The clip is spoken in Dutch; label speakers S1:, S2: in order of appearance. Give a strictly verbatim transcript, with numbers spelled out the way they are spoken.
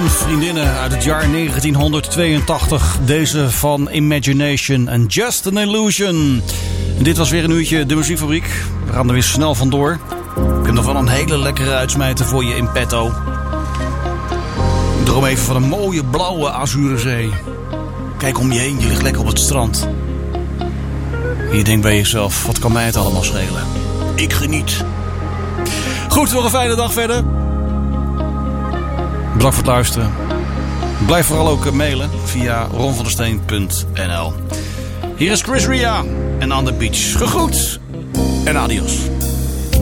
S1: vriendinnen uit het jaar negentienhonderdtweeëntachtig. Deze van Imagination en Just an Illusion. En dit was weer een uurtje de Muziekfabriek. We gaan er weer snel vandoor. We kunnen nog wel een hele lekkere uitsmijten voor je in petto. Droom even van een mooie blauwe azure zee. Kijk om je heen, je ligt lekker op het strand. En je denkt bij jezelf, wat kan mij het allemaal schelen? Ik geniet. Goed, nog een fijne dag verder. Bedankt voor het luisteren. Blijf vooral ook mailen via ronvandersteen punt n l. Hier is Chris Ria en On The Beach. Gegroet en adios.